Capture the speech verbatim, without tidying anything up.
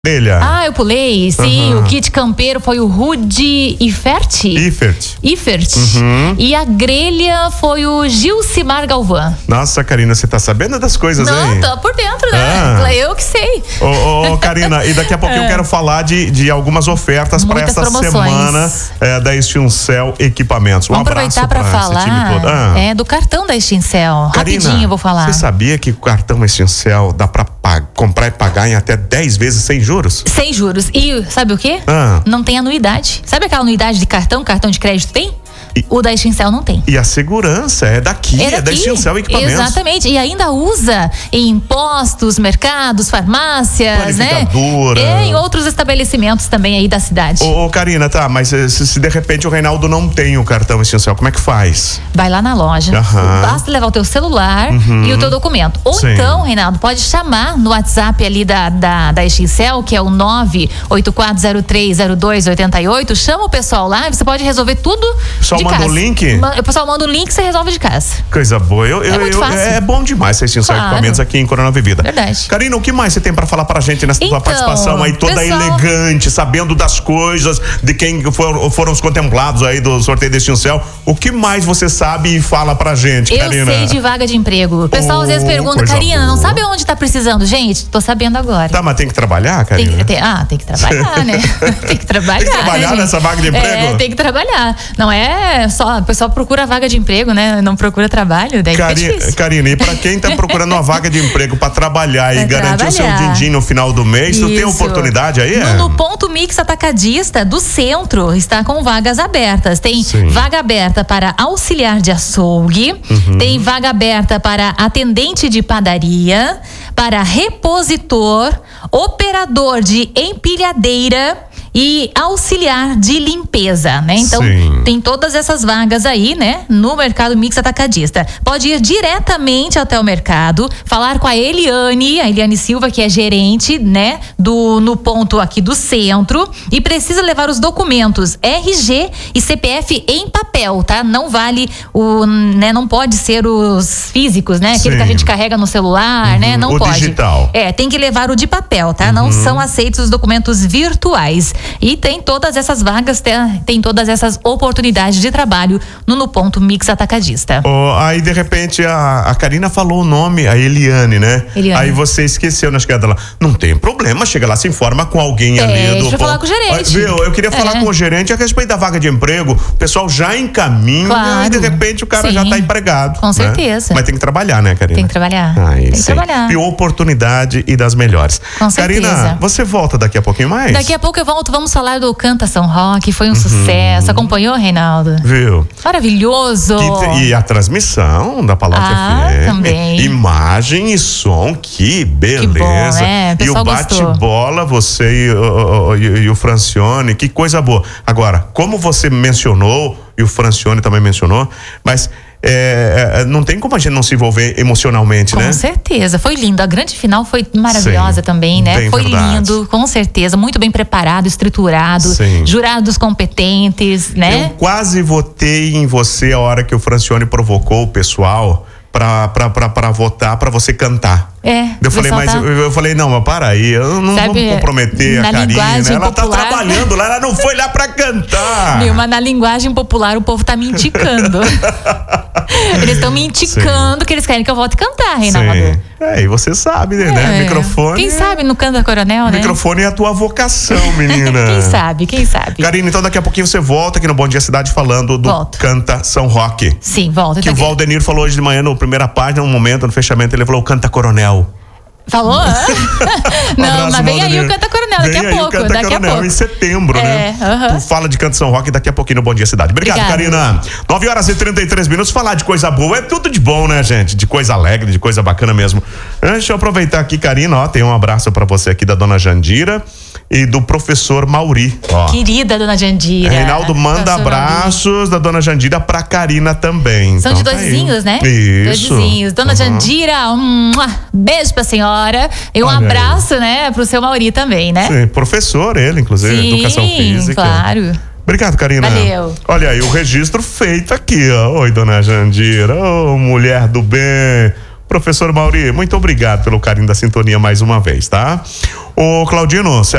Grelha. Ah, eu pulei, sim. Uhum. O kit campeiro foi o Rudy Ifert. Ifert. Ifert. Uhum. E a grelha foi o Gilcimar Galvão. Nossa, Karina, você tá sabendo das coisas Não, aí? Não, tô por dentro, né? Ah. Eu que sei. Ô, ô, ô Karina, e daqui a pouco é. eu quero falar de, de algumas ofertas para essa promoções. semana é, da Extincel Equipamentos. Um Vamos aproveitar para falar ah. é, do cartão da Extincel. Karina, rapidinho eu vou falar. Você sabia que o cartão Extincel dá para comprar e pagar em até dez vezes sem juros? Sem juros. E sabe o quê? Ah. Não tem anuidade. Sabe aquela anuidade de cartão, cartão de crédito tem? E, o da Extincel não tem. E a segurança é daqui, é, daqui, é da Extincel Equipamentos. Exatamente. E ainda usa em impostos, mercados, farmácias, né? E em outros estabelecimentos também aí da cidade. Ô, ô Karina, tá, mas se, se de repente o Reinaldo não tem o cartão Extincel, como é que faz? Vai lá na loja. Uhum. Basta levar o teu celular uhum. e o teu documento. Ou Sim. então, Reinaldo, pode chamar no WhatsApp ali da, da, da Extincel, que é o nove oito quatro zero três zero dois oito oito. Chama o pessoal lá e você pode resolver tudo. Só manda o link? O pessoal manda o link e você resolve de casa. Coisa boa. Eu, eu, é, muito eu, fácil. É bom demais essa Extincel claro. Equipamentos aqui em Coronel Vivida. Verdade. Karina, o que mais você tem pra falar pra gente nessa então, tua participação aí, toda pessoal... elegante, sabendo das coisas, de quem for, foram os contemplados aí do sorteio da Extincel? O que mais você sabe e fala pra gente, eu Karina? Eu sei de vaga de emprego. O pessoal oh, às vezes pergunta, Karina, boa. não sabe onde tá precisando? Gente, tô sabendo agora. Tá, mas tem que trabalhar, Karina? Tem, tem, ah, tem que trabalhar, né? tem que trabalhar. Tem que trabalhar né, nessa vaga de emprego? É, tem que trabalhar. Não é só, o pessoal procura vaga de emprego, né? Não procura trabalho, daí Karina, fica difícil. Karina, e pra quem tá procurando uma vaga de emprego pra trabalhar pra e garantir o seu din-din no final do mês, Isso. tu tem oportunidade aí? É? No, no Ponto Mix Atacadista do centro está com vagas abertas. Tem Sim. vaga aberta para auxiliar de açougue, uhum. tem vaga aberta para atendente de padaria, para repositor, operador de empilhadeira e auxiliar de limpeza, né? Então, Sim. tem todas essas vagas aí, né? No Mercado Mix Atacadista. Pode ir diretamente até o mercado, falar com a Eliane, a Eliane Silva, que é gerente, né? Do, no ponto aqui do centro, e precisa levar os documentos R G e C P F em papel, tá? Não vale o, né? Não pode ser os físicos, né? Aquele Sim. que a gente carrega no celular, uhum. né? Não o pode. digital. É, tem que levar o de papel, tá? Uhum. Não são aceitos os documentos virtuais. E tem todas essas vagas, tem, tem todas essas oportunidades de trabalho no, no Ponto Mix Atacadista. Oh, aí, de repente, a, a Karina falou o nome, a Eliane, né? Eliane. Aí você esqueceu na chegada lá. Não tem problema, chega lá, se informa com alguém é, ali. Do deixa eu falar com o gerente. Viu? Eu queria é. falar com o gerente a respeito da vaga de emprego. O pessoal já encaminha claro. e, de repente, o cara Sim. já tá empregado. Com né? certeza. Mas tem que trabalhar, né, Karina? Tem que trabalhar. Ah, tem que sim. trabalhar. E oportunidade e das melhores. Com certeza. Karina, você volta daqui a pouquinho mais? Daqui a pouco eu volto, vamos falar do Canta São Roque, foi um uhum. sucesso. Acompanhou, Reinaldo? Viu? Maravilhoso. E, e a transmissão da Palavra ah, F M. Também. Imagem e som, que beleza. Que bom, né? E o bate-bola, você e o, e, e o Francione, que coisa boa. Agora, como você mencionou, e o Francione também mencionou, mas É, não tem como a gente não se envolver emocionalmente, com né? Com certeza, foi lindo. A grande final foi maravilhosa Sim, também, né? Foi verdade. lindo, com certeza, muito bem preparado, estruturado, Sim. jurados competentes, né? Eu quase votei em você a hora que o Francione provocou o pessoal pra, pra, pra, pra votar, pra você cantar. É, eu falei, mas tá... eu, eu falei, não, mas para aí, eu não Sabe, vou comprometer a Karina, né? Ela popular... tá trabalhando lá, ela não foi lá pra cantar. Meu, mas na linguagem popular o povo tá me indicando. Eles estão me indicando Sim. que eles querem que eu volte cantar, Reinaldo. Sim. É, e você sabe, né? É. Microfone. Quem sabe no Canta Coronel, né? Microfone é a tua vocação, menina. Quem sabe, quem sabe. Karina, então daqui a pouquinho você volta aqui no Bom Dia Cidade falando do volto. Canta São Roque. Sim, volta. Que o Valdenir falou hoje de manhã, na primeira página, no momento, no fechamento, ele falou Canta Coronel. Falou? um não, mas vem aí o Canta Coronel daqui vem a pouco. O Canta daqui Coronel a pouco. em setembro, é, né? Uh-huh. Tu fala de Canta São Roque daqui a pouquinho no Bom Dia Cidade. Obrigado, Obrigada. Karina. nove horas e trinta e três minutos. Falar de coisa boa é tudo de bom, né, gente? De coisa alegre, de coisa bacana mesmo. Deixa eu aproveitar aqui, Karina, ó, tem um abraço pra você aqui da dona Jandira e do professor Mauri. Ó. Querida dona Jandira. Reinaldo manda professor abraços Mauri. Da dona Jandira pra Karina também. São então, de dois vizinhos, né? Isso. Dois vizinhos. Dona uhum. Jandira, um beijo pra senhora e um Olha abraço, aí. né, pro seu Mauri também, né? Sim, professor ele, inclusive, Sim, educação física. Claro. Obrigado, Karina. Valeu. Olha aí, o registro feito aqui, ó. Oi, dona Jandira. Ô, oh, mulher do bem. Professor Mauri, muito obrigado pelo carinho da sintonia mais uma vez, tá? Ô, Claudino,